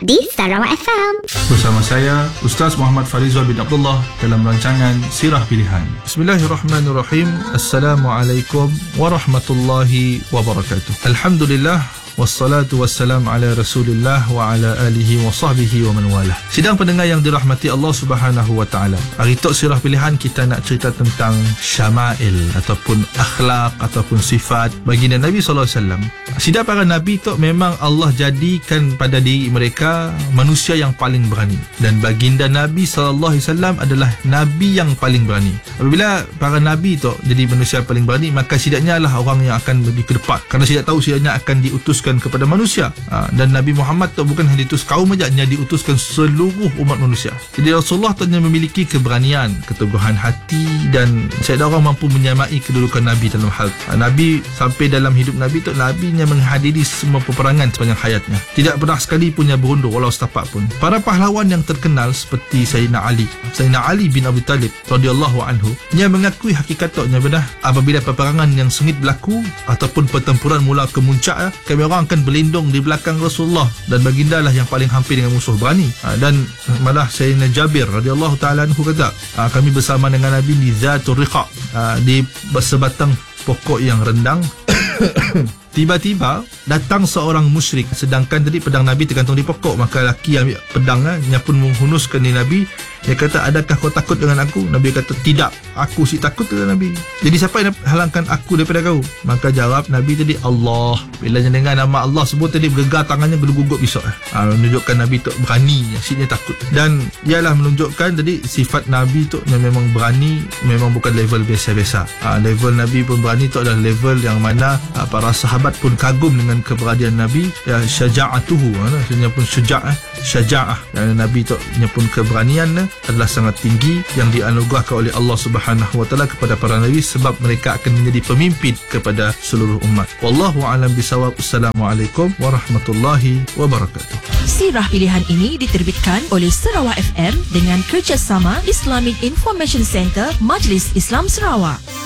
di Sarawak FM. Bersama saya, Ustaz Muhammad Farizal bin Abdullah dalam rancangan Sirah Pilihan. Bismillahirrahmanirrahim. Assalamualaikum warahmatullahi wabarakatuh. Alhamdulillah. Wassalatu wassalam ala rasulillah wa ala alihi wa sahbihi wa man walah. Sidang pendengar yang dirahmati Allah Subhanahu wa ta'ala, hari tok Sirah Pilihan kita nak cerita tentang syama'il ataupun akhlak ataupun sifat baginda Nabi SAW. Sidang para Nabi tok memang Allah jadikan pada diri mereka manusia yang paling berani, dan baginda Nabi SAW adalah Nabi yang paling berani. Apabila para Nabi tok jadi manusia yang paling berani, maka sidaknya lah orang yang akan lebih ke depan, kerana sidak tahu sidaknya akan diutuskan kepada manusia. Dan Nabi Muhammad tu bukan hanya diutus kaum saja, dia diutuskan seluruh umat manusia. Jadi Rasulullah tu memiliki keberanian, keteguhan hati, dan saya orang mampu menyamai kedudukan Nabi dalam hal Nabi. Sampai dalam hidup Nabi tu, Nabi yang menghadiri semua peperangan sepanjang hayatnya, tidak pernah sekali punya berundur walau setapak pun. Para pahlawan yang terkenal seperti Sayyidina Ali bin Abi Talib radhiyallahu anhu, dia mengakui hakikatnya benar apabila peperangan yang sengit berlaku ataupun pertempuran mula kemuncak, kami orang akan berlindung di belakang Rasulullah, dan baginda lah yang paling hampir dengan musuh berani. Dan malah Sayyidina Jabir radhiyallahu ta'ala anhu kata, kami bersama dengan Nabi di Zatul Riqa, di sebatang pokok yang rendang. Tiba-tiba datang seorang musyrik, sedangkan tadi pedang Nabi tergantung di pokok. Maka laki ambil pedangnya pun menghunuskan di Nabi. Dia kata, adakah kau takut dengan aku? Nabi kata, tidak, aku si takut dengan Nabi. Jadi siapa yang halangkan aku daripada kau? Maka jawab Nabi tadi, Allah. Bila dia dengar nama Allah sebut tadi, bergegar tangannya, bergugup pisau. Menunjukkan Nabi tu berani, asyiknya takut. Dan ialah menunjukkan tadi sifat Nabi tu yang memang berani, memang bukan level biasa-biasa. Level Nabi pun berani tu adalah level yang mana para sahabat pun kagum dengan keberanian Nabi. Syaja'atuhu, dia pun syaja'ah. Dan Nabi tu pun keberanian adalah sangat tinggi yang dianugerahkan oleh Allah Subhanahu wa taala kepada para nabi, sebab mereka akan menjadi pemimpin kepada seluruh umat. Wallahu a'lam bisawab. Assalamualaikum warahmatullahi wabarakatuh. Sirah Pilihan ini diterbitkan oleh Sarawak FM dengan kerjasama Islamic Information Center Majlis Islam Sarawak.